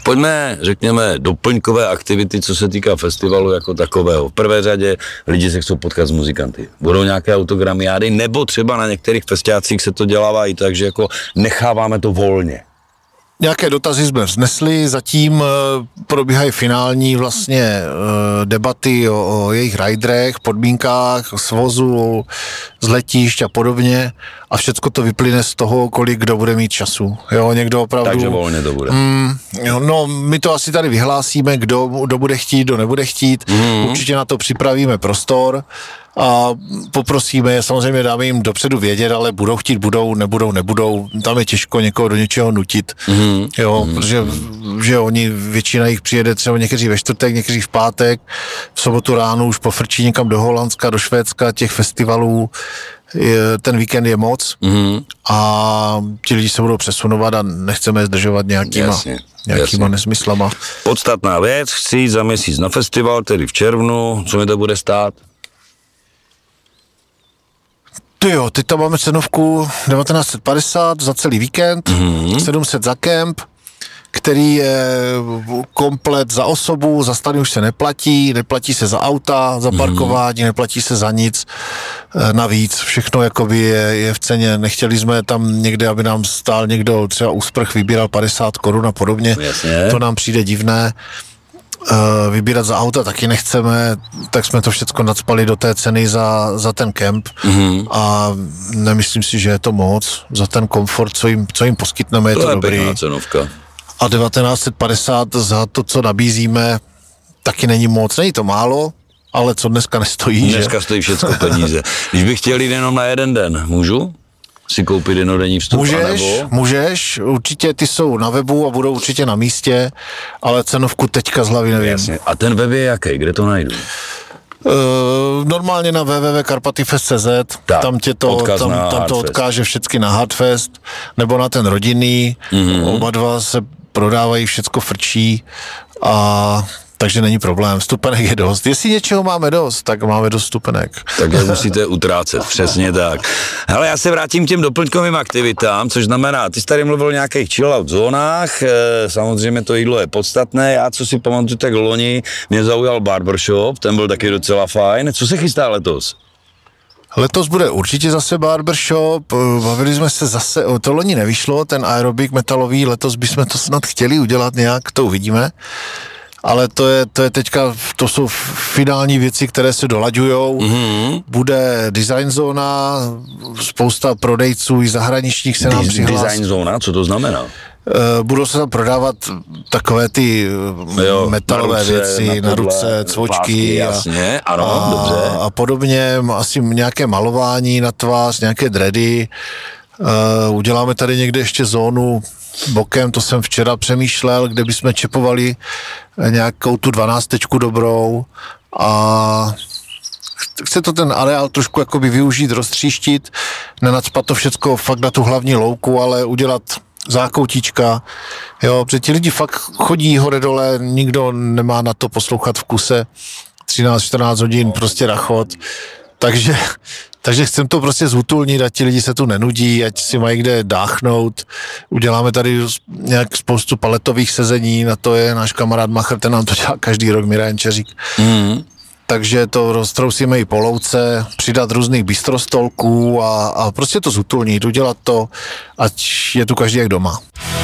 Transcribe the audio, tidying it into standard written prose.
Pojďme, řekněme, doplňkové aktivity, co se týká festivalu jako takového. V prvé řadě lidi se chcou potkat s muzikanty. Budou nějaké autogramiády, nebo třeba na některých festiácích se to dělává i tak, že jako necháváme to volně. Nějaké dotazy jsme vznesli, zatím probíhají finální vlastně debaty o jejich riderech, podmínkách, svozu, z letišť a podobně a všecko to vyplyne z toho, kolik kdo bude mít času. Jo, někdo opravdu... Takže volně to bude. No, my to asi tady vyhlásíme, kdo bude chtít, kdo nebude chtít. Určitě na to připravíme prostor a poprosíme je, samozřejmě dáme jim dopředu vědět, ale budou chtít, nebudou. Tam je těžko někoho do něčeho nutit, protože že oni, většina jich přijede třeba někteří ve čtvrtek, někteří v pátek, v sobotu ráno už pofrčí někam do Holandska, do Švédska, těch festivalů, ten víkend je moc a ti lidi se budou přesunovat a nechceme je zdržovat nějakýma nesmyslama. Podstatná věc, chci jít za měsíc na festival, tedy v červnu, co mi to bude stát? Jo, teď tam máme cenovku 1950 za celý víkend, 700 za kemp, který je komplet za osobu, za stany už se neplatí se za auta, za parkování, neplatí se za nic navíc, všechno jakoby je v ceně, nechtěli jsme tam někde, aby nám stál někdo třeba úsprch, vybíral 50 korun a podobně, to nám přijde divné. Vybírat za auta taky nechceme, tak jsme to všechno nacpali do té ceny za ten kemp a nemyslím si, že je to moc za ten komfort, co jim poskytneme, je to dobrý. Cenovka. A 1950 za to, co nabízíme, taky není moc, není to málo, ale co dneska nestojí. Dneska stojí všecko peníze. Když bych chtěl jít jenom na jeden den, můžu si koupit jednodenní vstup? Můžeš, určitě ty jsou na webu a budou určitě na místě, ale cenovku teďka z hlavy nevím. Jasně. A ten web je jaký, kde to najdu? Normálně na www.karpatyfest.cz, tam to odkáže všechny na Hardfest, nebo na ten rodinný, oba dva se prodávají, všecko frčí a takže není problém, vstupenek je dost. Jestli něčeho máme dost, tak máme dost vstupenek. Tak je musíte utrácet, přesně tak. Hele, já se vrátím k těm doplňkovým aktivitám, což znamená, ty jsi tady mluvil o nějakých chill-out zónách, samozřejmě to jídlo je podstatné, já co si pamatuju, tak loni mě zaujal barbershop, ten byl taky docela fajn. Co se chystá letos? Letos bude určitě zase barbershop, bavili jsme se zase, to loni nevyšlo, ten aerobik metalový, letos bychom to snad chtěli udělat nějak, to uvidíme. Ale to je teďka, to jsou finální věci, které se dolaďujou. Bude design zóna, spousta prodejců i zahraničních se nám přihlásí. Design zóna, co to znamená? Budou se tam prodávat takové ty metalové věci, na ruce, cvočky jasně, ano, dobře. A podobně, asi nějaké malování na tvář, nějaké dready. Uděláme tady někde ještě zónu bokem, to jsem včera přemýšlel, kde bychom čepovali nějakou tu 12 dobrou a chce to ten areál trošku jakoby využít, roztříštit, nenacpat to všecko fakt na tu hlavní louku, ale udělat zákoutíčka, jo, protože ti lidi fakt chodí hore dole, nikdo nemá na to poslouchat v kuse 13-14 hodin, prostě rachot, takže chcem to prostě zútulnit, ať ti lidi se tu nenudí, ať si mají kde dáchnout. Uděláme tady nějak spoustu paletových sezení, na to je náš kamarád Machr, ten nám to dělá každý rok, Mira Jenčeřík. Takže to roztrousíme i po louce, přidat různých bistrostolků a prostě to zútulnit, udělat to, ať je tu každý jak doma.